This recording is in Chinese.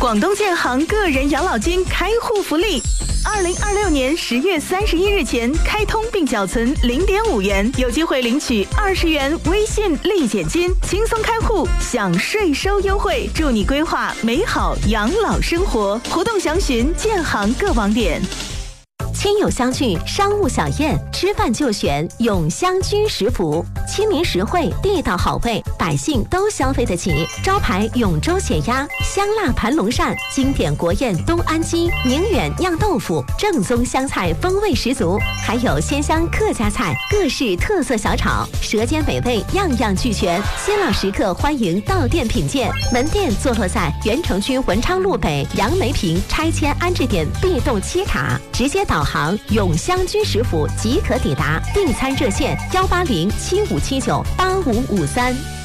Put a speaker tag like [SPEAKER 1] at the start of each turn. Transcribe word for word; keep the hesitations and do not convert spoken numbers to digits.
[SPEAKER 1] 广东建行个人养老金开户福利，二零二六年十月三十一日前开通并缴存零点五元，有机会领取二十元微信立减金，轻松开户享税收优惠，助你规划美好养老生活。活动详询建行各网点。
[SPEAKER 2] 亲友相聚，商务小宴，吃饭就选永香居食府，亲民实惠，地道好味，百姓都消费得起。招牌永州血鸭、香辣盘龙鳝，经典国宴东安鸡、宁远酿豆腐，正宗湘菜风味十足，还有鲜香客家菜，各式特色小炒，舌尖美味样样俱全。新老食客欢迎到店品鉴。门店坐落在原城区文昌路北杨梅坪拆迁安置点 B 栋七卡，直接导航永香居食府即可抵达。订餐热线：幺八零七五七九八五五三。